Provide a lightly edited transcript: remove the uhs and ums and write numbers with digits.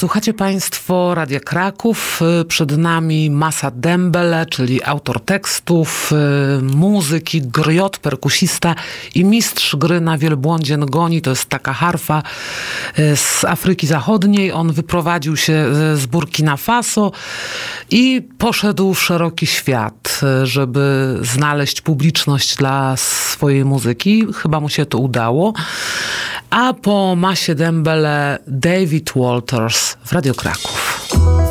Słuchacie Państwo Radia Kraków. Przed nami Masa Dembele, czyli autor tekstów, muzyki, griot, perkusista i mistrz gry na wielbłądzie ngoni. To jest taka harfa z Afryki Zachodniej. On wyprowadził się z Burkina Faso i poszedł w szeroki świat, żeby znaleźć publiczność dla swojej muzyki. Chyba mu się to udało. A po Masie Dembele David Walters w Radio Kraków.